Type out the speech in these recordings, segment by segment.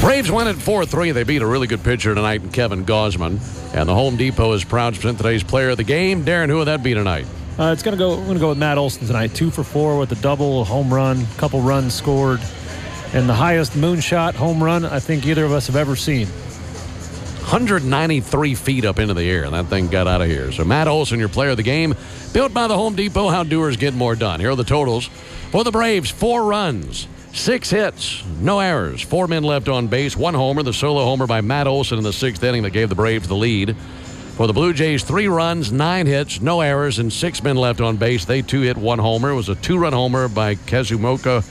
Braves win at 4-3. They beat a really good pitcher tonight in Kevin Gausman. And the Home Depot is proud to present today's player of the game. Darren, who would that be tonight? I'm going to go with Matt Olson tonight. 2 for 4 with a double, a home run, couple runs scored, and the highest moonshot home run I think either of us have ever seen. 193 feet up into the air, and that thing got out of here. So Matt Olson, your player of the game, built by the Home Depot. How doers get more done. Here are the totals for the Braves: 4 runs, 6 hits, no errors, 4 men left on base, 1 homer. The solo homer by Matt Olson in the 6th inning that gave the Braves the lead. For the Blue Jays, 3 runs, 9 hits, no errors, and 6 men left on base. They 2-hit 1 homer. It was a 2-run homer by Kazuma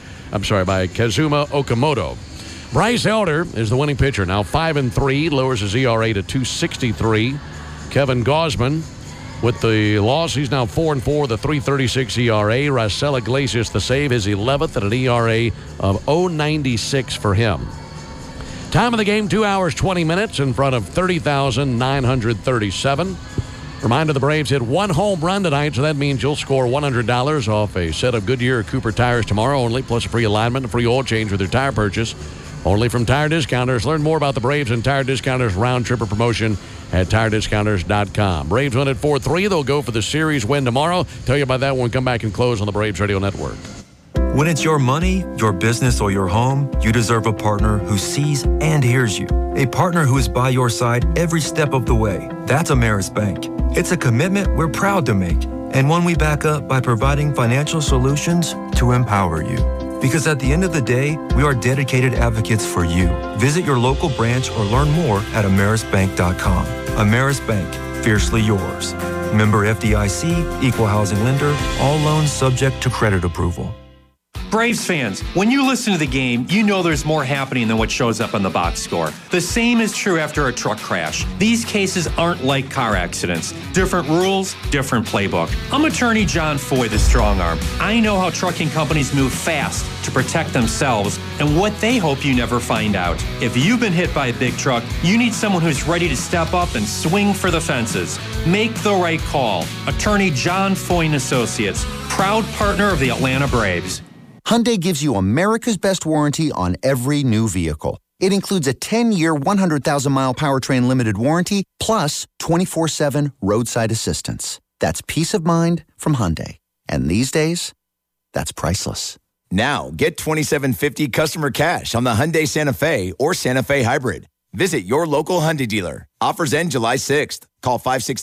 Okamoto. Bryce Elder is the winning pitcher. Now 5-3, lowers his ERA to 2.63. Kevin Gausman, with the loss, he's now 4-4, the 3.36 ERA. Raisel Iglesias, the save, his 11th at an ERA of 0.96 for him. Time of the game, 2 hours, 20 minutes in front of 30,937. Reminder, the Braves hit 1 home run tonight, so that means you'll score $100 off a set of Goodyear or Cooper tires tomorrow only, plus a free alignment and free oil change with your tire purchase. Only from Tire Discounters. Learn more about the Braves and Tire Discounters round-tripper promotion at TireDiscounters.com. Braves win at 4-3. They'll go for the series win tomorrow. Tell you about that when we come back and close on the Braves Radio Network. When it's your money, your business, or your home, you deserve a partner who sees and hears you. A partner who is by your side every step of the way. That's Ameris Bank. It's a commitment we're proud to make, and one we back up by providing financial solutions to empower you. Because at the end of the day, we are dedicated advocates for you. Visit your local branch or learn more at amerisbank.com. Ameris Bank, fiercely yours. Member FDIC, equal housing lender, all loans subject to credit approval. Braves fans, when you listen to the game, you know there's more happening than what shows up on the box score. The same is true after a truck crash. These cases aren't like car accidents. Different rules, different playbook. I'm attorney John Foy, the strong arm. I know how trucking companies move fast to protect themselves and what they hope you never find out. If you've been hit by a big truck, you need someone who's ready to step up and swing for the fences. Make the right call. Attorney John Foy & Associates, proud partner of the Atlanta Braves. Hyundai gives you America's best warranty on every new vehicle. It includes a 10-year, 100,000-mile powertrain limited warranty, plus 24/7 roadside assistance. That's peace of mind from Hyundai. And these days, that's priceless. Now, get $2,750 customer cash on the Hyundai Santa Fe or Santa Fe Hybrid. Visit your local Hyundai dealer. Offers end July 6th. Call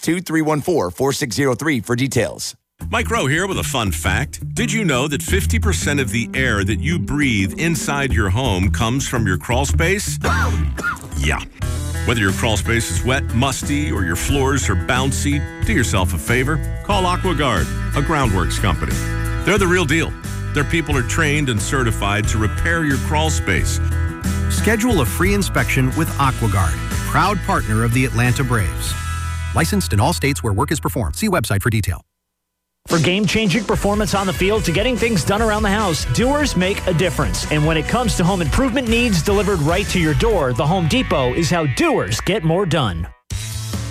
562-314-4603 for details. Mike Rowe here with a fun fact. Did you know that 50% of the air that you breathe inside your home comes from your crawl space? Yeah. Whether your crawl space is wet, musty, or your floors are bouncy, do yourself a favor. Call AquaGuard, a groundworks company. They're the real deal. Their people are trained and certified to repair your crawl space. Schedule a free inspection with AquaGuard, proud partner of the Atlanta Braves. Licensed in all states where work is performed. See website for detail. For game-changing performance on the field to getting things done around the house, doers make a difference. And when it comes to home improvement needs delivered right to your door, the Home Depot is how doers get more done.